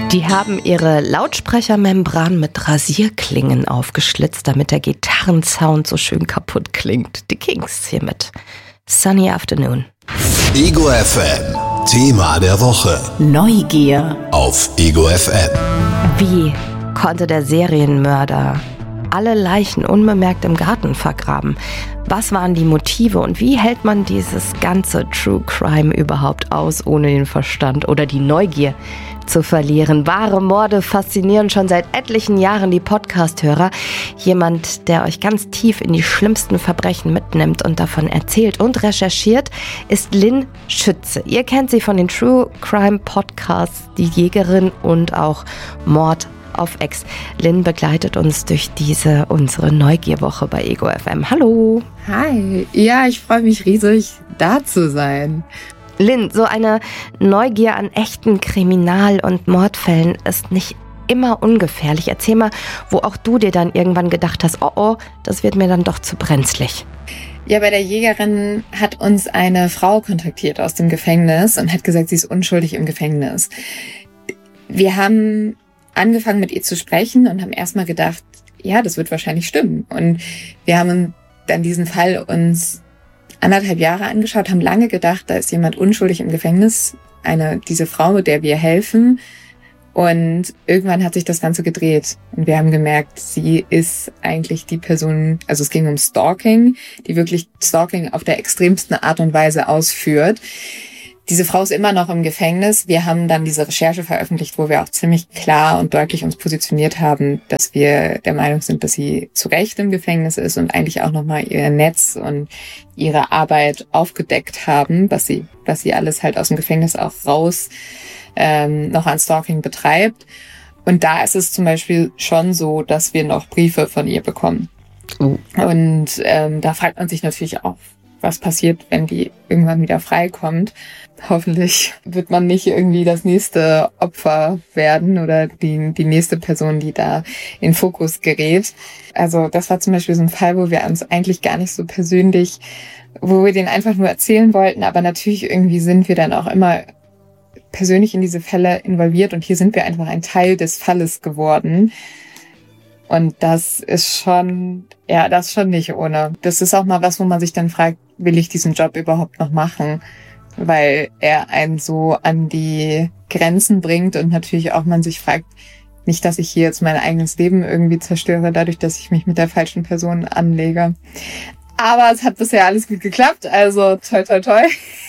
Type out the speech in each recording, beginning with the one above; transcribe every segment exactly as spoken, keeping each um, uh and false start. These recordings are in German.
Die haben ihre Lautsprechermembran mit Rasierklingen aufgeschlitzt, damit der Gitarrensound so schön kaputt klingt. Die Kings hiermit. Sunny Afternoon. Ego F M, Thema der Woche. Neugier. Auf Ego F M. Wie konnte der Serienmörder alle Leichen unbemerkt im Garten vergraben? Was waren die Motive und wie hält man dieses ganze True Crime überhaupt aus, ohne den Verstand oder die Neugier zu verlieren? Wahre Morde faszinieren schon seit etlichen Jahren die Podcast-Hörer. Jemand, der euch ganz tief in die schlimmsten Verbrechen mitnimmt und davon erzählt und recherchiert, ist Lynn Schütze. Ihr kennt sie von den True Crime Podcasts, Die Jägerin und auch Mord auf Ex. Lynn begleitet uns durch diese, unsere Neugierwoche bei Ego F M. Hallo. Hi. Ja, ich freue mich riesig, da zu sein. Lynn, so eine Neugier an echten Kriminal- und Mordfällen ist nicht immer ungefährlich. Erzähl mal, wo auch du dir dann irgendwann gedacht hast, oh oh, das wird mir dann doch zu brenzlig. Ja, bei der Jägerin hat uns eine Frau kontaktiert aus dem Gefängnis und hat gesagt, sie ist unschuldig im Gefängnis. Wir haben angefangen mit ihr zu sprechen und haben erstmal gedacht, ja, das wird wahrscheinlich stimmen. Und wir haben dann diesen Fall uns anderthalb Jahre angeschaut, haben lange gedacht, da ist jemand unschuldig im Gefängnis, eine diese Frau, der wir helfen. Und irgendwann hat sich das Ganze gedreht. Und wir haben gemerkt, sie ist eigentlich die Person, also es ging um Stalking, die wirklich Stalking auf der extremsten Art und Weise ausführt. Diese Frau ist immer noch im Gefängnis. Wir haben dann diese Recherche veröffentlicht, wo wir auch ziemlich klar und deutlich uns positioniert haben, dass wir der Meinung sind, dass sie zu Recht im Gefängnis ist und eigentlich auch nochmal ihr Netz und ihre Arbeit aufgedeckt haben, was sie, was sie alles halt aus dem Gefängnis auch raus ähm, noch an Stalking betreibt. Und da ist es zum Beispiel schon so, dass wir noch Briefe von ihr bekommen. Oh. Und ähm, da fragt man sich natürlich auch, was passiert, wenn die irgendwann wieder freikommt. Hoffentlich wird man nicht irgendwie das nächste Opfer werden oder die, die nächste Person, die da in Fokus gerät. Also das war zum Beispiel so ein Fall, wo wir uns eigentlich gar nicht so persönlich, wo wir den einfach nur erzählen wollten, aber natürlich irgendwie sind wir dann auch immer persönlich in diese Fälle involviert und hier sind wir einfach ein Teil des Falles geworden. Und das ist schon, ja, das ist schon nicht ohne. Das ist auch mal was, wo man sich dann fragt, will ich diesen Job überhaupt noch machen? Weil er einen so an die Grenzen bringt und natürlich auch man sich fragt, nicht, dass ich hier jetzt mein eigenes Leben irgendwie zerstöre, dadurch, dass ich mich mit der falschen Person anlege. Aber es hat bisher alles gut geklappt, also toi toi toi.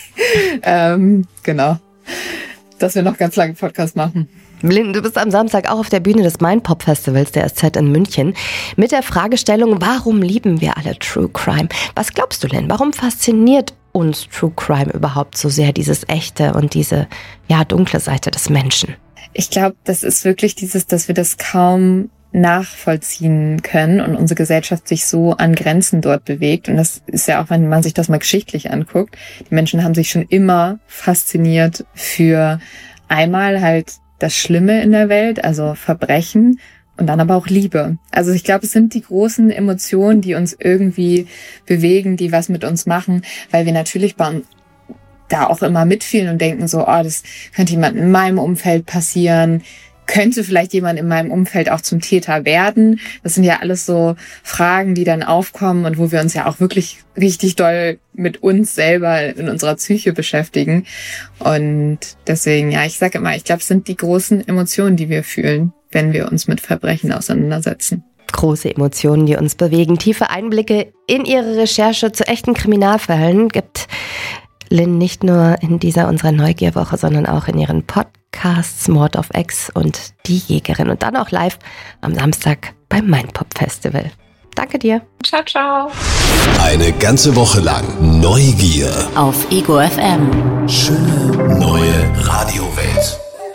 ähm, genau, dass wir noch ganz lange Podcast machen. Lynn, du bist am Samstag auch auf der Bühne des Mindpop-Festivals der S Z in München mit der Fragestellung, warum lieben wir alle True Crime? Was glaubst du, Lynn, warum fasziniert uns True Crime überhaupt so sehr, dieses Echte und diese ja dunkle Seite des Menschen? Ich glaube, das ist wirklich dieses, dass wir das kaum nachvollziehen können und unsere Gesellschaft sich so an Grenzen dort bewegt. Und das ist ja auch, wenn man sich das mal geschichtlich anguckt, die Menschen haben sich schon immer fasziniert für einmal halt das Schlimme in der Welt, also Verbrechen und dann aber auch Liebe. Also ich glaube, es sind die großen Emotionen, die uns irgendwie bewegen, die was mit uns machen, weil wir natürlich bei da auch immer mitfühlen und denken so, oh, das könnte jemand in meinem Umfeld passieren, könnte vielleicht jemand in meinem Umfeld auch zum Täter werden. Das sind ja alles so Fragen, die dann aufkommen und wo wir uns ja auch wirklich richtig doll mit uns selber in unserer Psyche beschäftigen. Und deswegen, ja, ich sage immer, ich glaube, es sind die großen Emotionen, die wir fühlen, wenn wir uns mit Verbrechen auseinandersetzen. Große Emotionen, die uns bewegen. Tiefe Einblicke in ihre Recherche zu echten Kriminalfällen gibt Lynn nicht nur in dieser unserer Neugierwoche, sondern auch in ihren Podcasts Mord auf Ex und Die Jägerin und dann auch live am Samstag beim Mindpop-Festival. Danke dir. Ciao, ciao. Eine ganze Woche lang Neugier auf Ego F M. Schöne neue Radiowelt.